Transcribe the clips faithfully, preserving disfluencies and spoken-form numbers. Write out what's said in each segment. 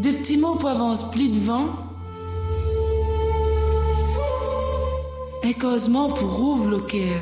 des petits mots pour avancer plus devant, et causement pour rouvre le cœur.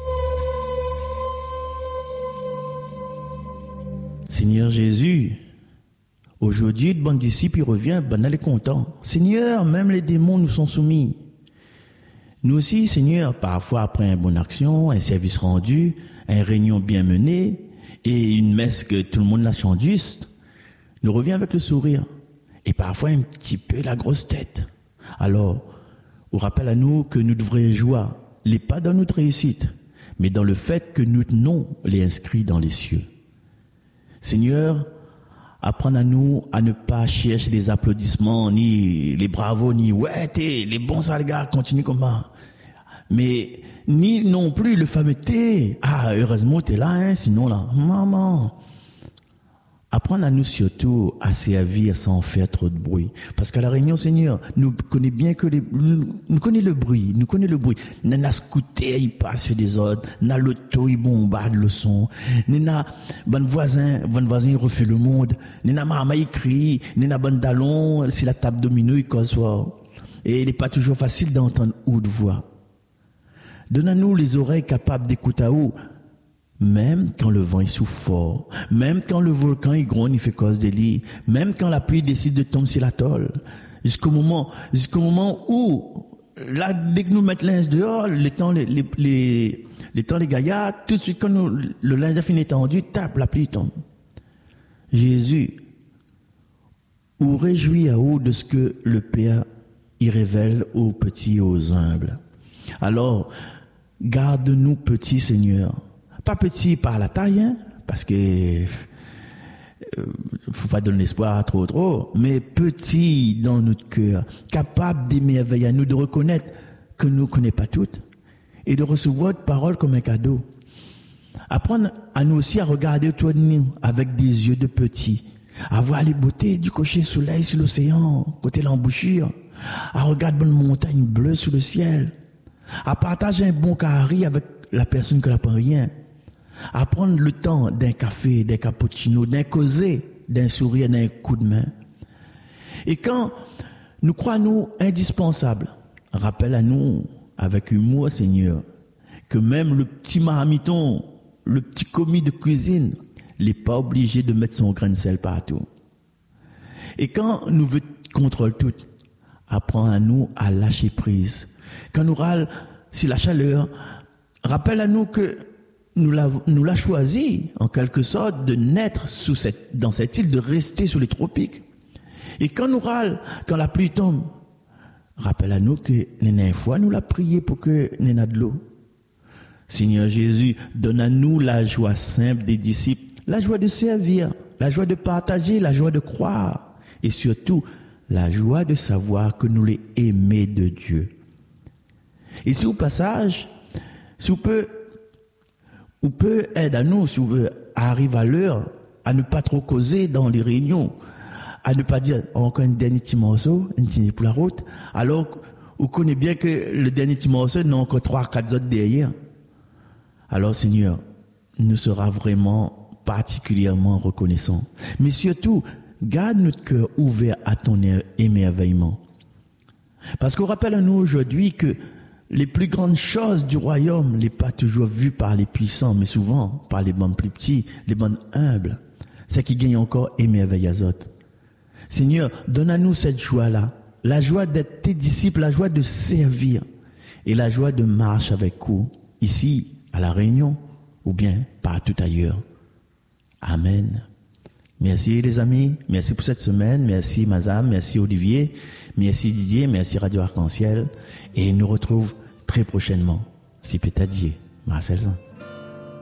Seigneur Jésus, aujourd'hui, le bon disciple il revient, ben elle est content. Seigneur, même les démons nous sont soumis. Nous aussi, Seigneur, parfois après une bonne action, un service rendu, une réunion bien menée et une messe que tout le monde la chante juste, nous revient avec le sourire et parfois un petit peu la grosse tête. Alors, on rappelle à nous que nous devrions jouer, les pas dans notre réussite, mais dans le fait que nous tenons les inscrits dans les cieux. Seigneur, apprends à nous à ne pas chercher les applaudissements, ni les bravos, ni ouais, t'es, les bons sales gars, continue comme ça. Mais, ni non plus le fameux t'es, ah, heureusement t'es là, hein, sinon là, maman. Apprends à nous surtout à servir sans faire trop de bruit. Parce qu'à la réunion, Seigneur, nous connaissons bien que les, nous, nous connaissons le bruit, nous connaissons le bruit. Nous avons scooter, il passe sur des ordres, nous avons l'auto, il bombarde le son. Nous avons bon voisin, bon voisin, il refait le monde. Nous avons maman, il crie, nous avons bon dallon, si la table domino, il cause fort. Et il n'est pas toujours facile d'entendre ou de voix. Donne-nous les oreilles capables d'écouter à où. Même quand le vent est souffle fort, même quand le volcan il gronde, il fait cause de lit, même quand la pluie décide de tomber sur la tôle, jusqu'au moment, jusqu'au moment où, là, dès que nous mettons le linge dehors, le temps, les, les, les, les temps, les gaillards, tout de suite, quand nous, le linge a fini tendu, tape, la pluie tombe. Jésus, ou réjouit à vous de ce que le Père y révèle aux petits et aux humbles. Alors, garde-nous petits, Seigneur. Pas petit par la taille, hein, parce que euh, faut pas donner l'espoir trop trop, mais petit dans notre cœur, capable d'émerveiller à nous, de reconnaître que nous ne connaissons pas toutes et de recevoir votre parole comme un cadeau. Apprendre à nous aussi à regarder autour de nous avec des yeux de petits, à voir les beautés du coucher de soleil sur l'océan, côté l'embouchure, à regarder une montagne bleue sous le ciel, à partager un bon carré avec la personne qui n'a pas rien. À prendre le temps d'un café, d'un cappuccino, d'un causer, d'un sourire, d'un coup de main. Et quand nous croyons indispensables, rappelle à nous, avec humour, Seigneur, que même le petit marmiton, le petit commis de cuisine, n'est pas obligé de mettre son grain de sel partout. Et quand nous veut contrôle tout, apprends à nous à lâcher prise. Quand nous râle sur la chaleur, rappelle à nous que nous l'avons, nous l'a choisi, en quelque sorte, de naître sous cette, dans cette île, de rester sous les tropiques. Et quand nous râle, quand la pluie tombe, rappelle à nous que, une fois, nous l'a prié pour que nous ayons de l'eau. Seigneur Jésus, donne à nous la joie simple des disciples, la joie de servir, la joie de partager, la joie de croire, et surtout, la joie de savoir que nous les aimés de Dieu. Et si au passage, si on peut, ou peut aider à nous, si on veut, à arriver à l'heure, à ne pas trop causer dans les réunions, à ne pas dire encore un dernier petit morceau, un petit pour la route, alors on connaît bien que le dernier petit morceau n'a encore trois, quatre autres derrière. Alors Seigneur, nous sera vraiment particulièrement reconnaissants. Mais surtout, garde notre cœur ouvert à ton émerveillement. Parce qu'on rappelle à nous aujourd'hui que les plus grandes choses du royaume n'est pas toujours vues par les puissants, mais souvent par les bonnes plus petits, les bonnes humbles. C'est qui gagnent encore émerveillent les autres. Seigneur, donne à nous cette joie-là, la joie d'être tes disciples, la joie de servir et la joie de marcher avec vous, ici, à La Réunion, ou bien partout ailleurs. Amen. Merci les amis, merci pour cette semaine, merci Mazam, merci Olivier, merci Didier, merci Radio Arc-en-Ciel, et nous retrouvons très prochainement, si peut-être Dieu, Marcel Zan.